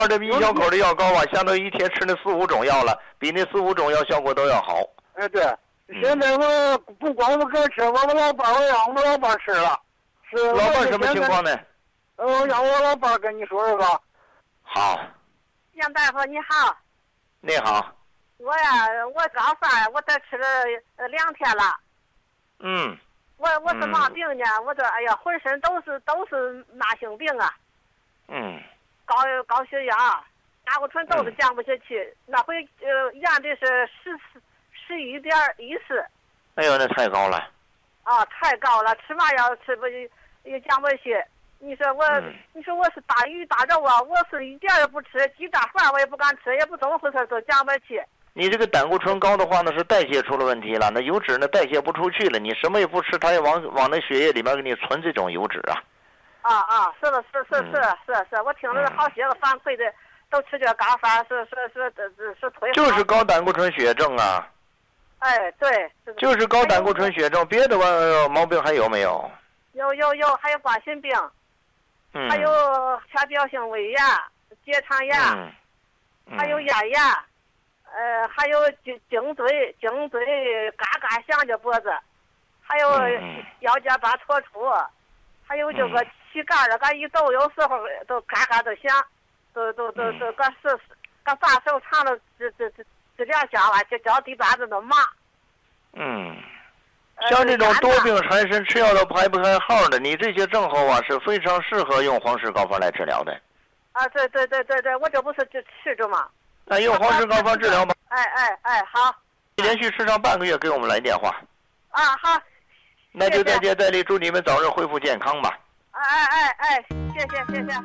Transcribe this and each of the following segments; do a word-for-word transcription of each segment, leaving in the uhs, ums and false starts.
这比一小口的药膏啊，相当于一天吃那四五种药了，比那四五种药效果都要好。 哎，对，现在我不光我个吃，我我老伴我让我们老伴吃了。是老伴什么情况呢？ 呃，我让我老伴跟你说说吧。 好。 杨大夫你好。 你好。 我呀，我高发，我这吃了呃两天了。 嗯。 我我是嘛病呢？嗯、我这哎呀，浑身都是都是慢性病啊。 嗯。 高高血压，胆固醇都是降不下去。嗯、那回呃验的是十四十一点一四。 哎呦，那太高了。 啊，太高了，吃嘛药吃不也降不下去。你说我，嗯、你说我是大鱼大肉啊，我是一点也不吃，鸡蛋饭我也不敢吃，也不怎么回事，都降不下去。 你这个胆固醇高的话呢，是代谢出了问题了，那油脂呢代谢不出去了，你什么也不吃，它也往往那血液里面给你存这种油脂啊。 啊啊，是的，是是是是是，我听了好些个反馈的，都吃这高发，是是是是是退化。 就是高胆固醇血症啊。 哎，对。 就是高胆固醇血症，别的毛毛病还有没有？ 有有有，还有冠心病， 嗯， 还有浅表性胃炎、结肠炎， 嗯嗯、 还有咽炎，呃，还有颈颈椎颈椎嘎嘎响着脖子，还有腰间盘突出。还有这个膝盖儿，嘎一抖，有时候都嘎嘎的响，都都都都嘎是嘎把手长了，这这这这两下啊，这脚底板子都麻。 嗯，像这种多病缠身、吃药都排不开号的，你这些症候啊是非常适合用黄石膏方来治疗的。 啊，对对对对对，我这不是就吃着吗？ 那用黄石膏方治疗吧。 哎哎哎，好。 连续吃上半个月，给我们来电话。 啊，好。 那就再接再厉，祝你们早日恢复健康吧。 哎哎哎哎，谢谢谢谢。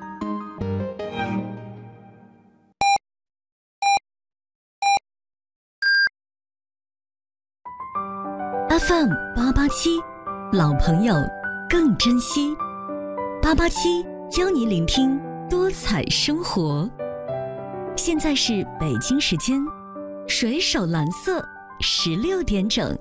F M 八八七，老朋友更珍惜。八八七邀你聆听多彩生活。现在是北京时间水手蓝色十六点整。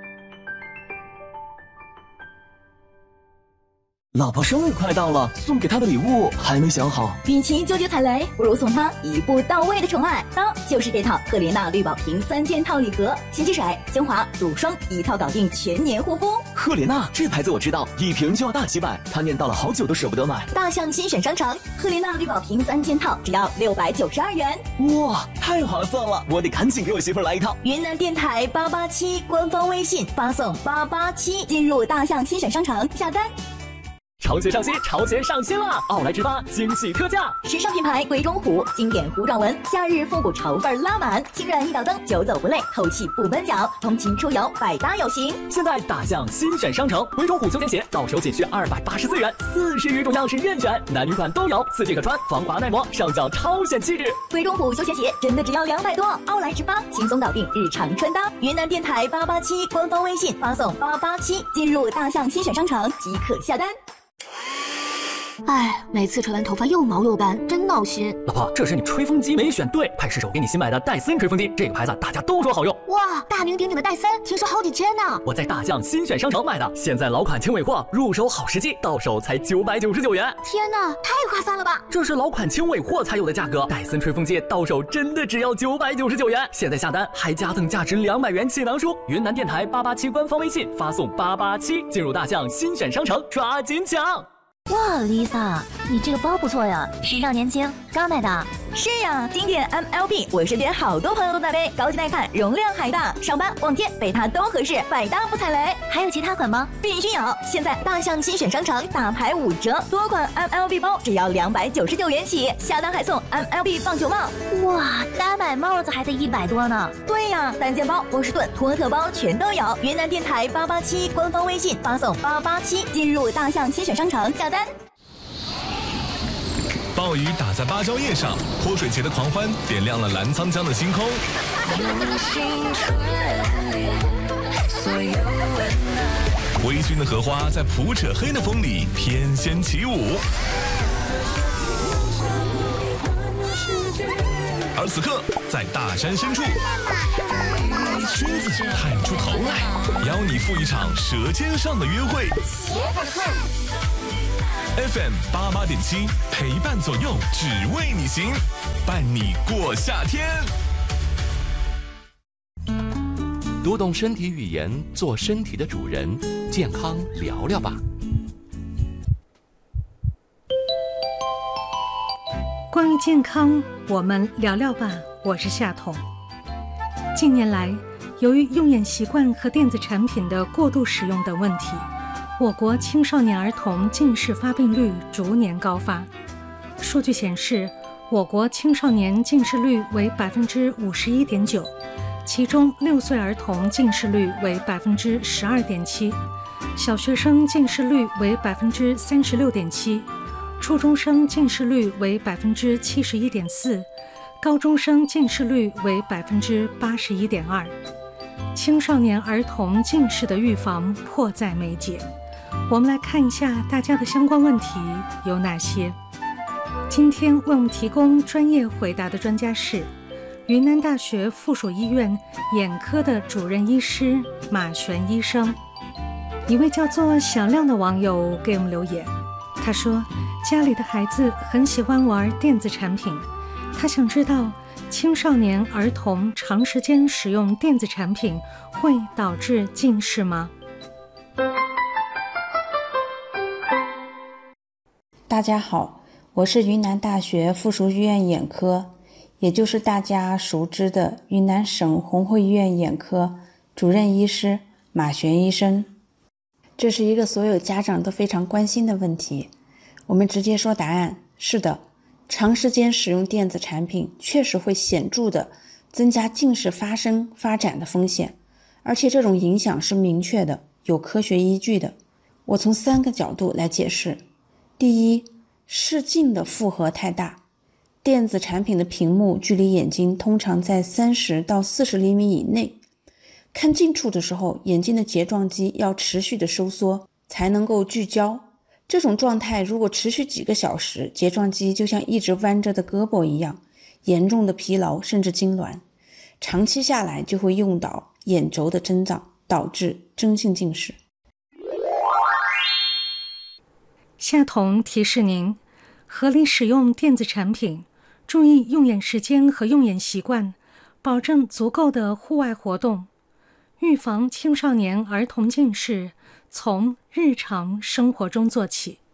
老婆生日快到了，送给她的礼物还没想好。 与其纠结踩雷，不如送她一步到位的宠爱。当然就是这套赫莲娜绿宝瓶三件套礼盒，洗洁水、精华、乳霜一套搞定，全年护肤。 赫莲娜这牌子我知道，一瓶就要大几百，她念叨了好久都舍不得买。 大象新选商城，赫莲娜绿宝瓶三件套只要六百九十二元。 哇，太划算了！我得赶紧给我媳妇来一套。 云南电台八八七官方微信发送八八七进入大象新选商城下单。 潮鞋上新，潮鞋上新了！奥莱之发惊喜特价， 时尚品牌贵中虎经典弧状纹，夏日复古潮范拉满，轻软一脚蹬，久走不累，透气不闷脚，通勤出游百搭有型。 现在大象新选商城，贵中虎休闲鞋到手仅需二百八十四元，四十余种样式任选，男女款都有，四季可穿，防滑耐磨，上脚超显气质。 贵中虎休闲鞋真的只要两百多，奥莱之发轻松搞定日常穿搭。云南电台八八七官方微信发送八八七进入大象新选商城即可下单。 哎，每次吹完头发又毛又干，真闹心。 老婆，这是你吹风机没选对，快试试我给你新买的戴森吹风机，这个牌子大家都说好用。 哇，大名鼎鼎的戴森，听说好几千呢。 我在大象新选商城买的，现在老款轻尾货，入手好时机，到手才九百九十九元。 天哪，太划算了吧！ 这是老款轻尾货才有的价格，戴森吹风机到手真的只要九百九十九元。现在下单还加赠价值两百元气囊书。云南电台八八七官方微信发送八八七进入大象新选商城，抓紧抢！ 哇 ，Lisa， 你这个包不错呀，时尚年轻，刚买的。 是呀，经典 M L B， 我身边好多朋友都在背，高级耐看，容量还大，上班、逛街背它都合适，百搭不踩雷。 还有其他款吗？ 必须有！现在大象新选商城大牌五折，多款 M L B 包只要两百九十九元起，下单还送 M L B 棒球帽。 哇，单买帽子还得一百多呢。 对呀，单肩包、波士顿、托特包全都有。云南电台八八七官方微信发送八八七进入大象新选商城下单。 暴雨打在芭蕉叶上，泼水节的狂欢点亮了澜沧江的星空。微醺的荷花在普扯黑的风里翩跹起舞。而此刻，在大山深处，君子探出头来，邀你赴一场舌尖上的约会。 F M 八八点七，陪伴左右，只为你行，伴你过夏天。 读懂身体语言，做身体的主人，健康聊聊吧。 关于健康，我们聊聊吧。我是夏彤。近年来，由于用眼习惯和电子产品的过度使用等问题，我国青少年儿童近视发病率逐年高发。数据显示，我国青少年近视率为百分之五十一点九，其中六岁儿童近视率为百分之十二点七，小学生近视率为百分之三十六点七，初中生近视率为百分之七十一点四，高中生近视率为百分之八十一点二。青少年儿童近视的预防迫在眉睫。我们来看一下大家的相关问题有哪些。今天为我们提供专业回答的专家是云南大学附属医院眼科的主任医师马璇医生。一位叫做小亮的网友给我们留言，他说家里的孩子很喜欢玩电子产品，他想知道青少年儿童长时间使用电子产品会导致近视吗？ 大家好，我是云南大学附属医院眼科，也就是大家熟知的云南省红会医院眼科主任医师马璇医生。这是一个所有家长都非常关心的问题。我们直接说答案，是的，长时间使用电子产品确实会显著地增加近视发生发展的风险，而且这种影响是明确的，有科学依据的。我从三个角度来解释。第一，视镜的负荷太大，电子产品的屏幕距离眼睛通常在三十到四十厘米以内，看近处的时候，眼睛的睫状肌要持续的收缩才能够聚焦。这种状态如果持续几个小时，睫状肌就像一直弯着的胳膊一样，严重的疲劳甚至痉挛，长期下来就会诱导眼轴的增长，导致真性近视。 夏彤提示您，合理使用电子产品，注意用眼时间和用眼习惯，保证足够的户外活动。预防青少年儿童近视，从日常生活中做起。